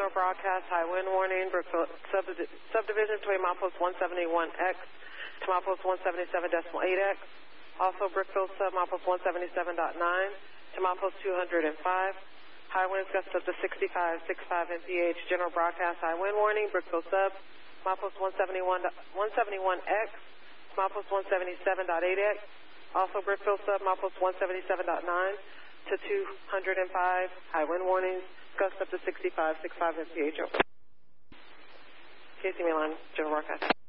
General broadcast, high wind warning, Brookfield subdivision between milepost 171X to milepost 177.8X. Also Brookfield sub milepost 177.9 to milepost 205. High winds gusts up to 65 mph. General broadcast, high wind warning, Brookfield sub milepost 171X to milepost 177.8X. Also Brookfield sub milepost 177.9 to 205. High wind warnings, gusts up to 65 mph. Casey Mainline, General broadcast.